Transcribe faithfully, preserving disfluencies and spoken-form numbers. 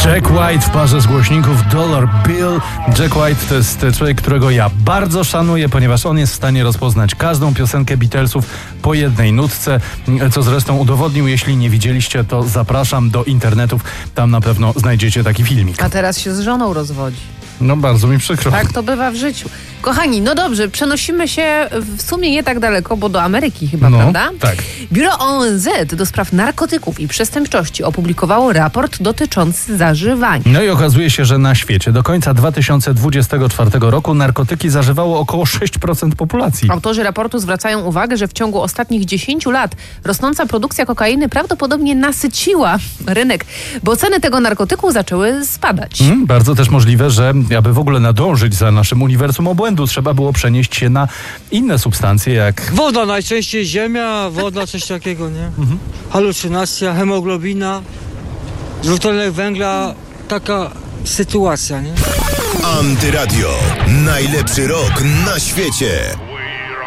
Jack White w parze z głośników Dollar Bill. Jack White to jest człowiek, którego ja bardzo szanuję, ponieważ on jest w stanie rozpoznać każdą piosenkę Beatlesów po jednej nutce, co zresztą udowodnił. Jeśli nie widzieliście, to zapraszam do internetów. Tam na pewno znajdziecie taki filmik. A teraz się z żoną rozwodzi. No bardzo mi przykro. Tak to bywa w życiu. Kochani, no dobrze, przenosimy się w sumie nie tak daleko, bo do Ameryki chyba, no, prawda? Tak. Biuro O N Z do spraw narkotyków i przestępczości opublikowało raport dotyczący zażywania. No i okazuje się, że na świecie do końca dwa tysiące dwudziestego czwartego roku narkotyki zażywało około sześć procent populacji. Autorzy raportu zwracają uwagę, że w ciągu ostatnich dziesięciu lat rosnąca produkcja kokainy prawdopodobnie nasyciła rynek, bo ceny tego narkotyku zaczęły spadać. Mm, bardzo też możliwe, że aby w ogóle nadążyć za naszym uniwersum obłędu, trzeba było przenieść się na inne substancje, jak... Woda najczęściej, ziemia, woda, coś takiego, nie? Mhm. Halucynacja, hemoglobina, dwutlenek węgla, taka sytuacja, nie? Antyradio. Najlepszy rok na świecie.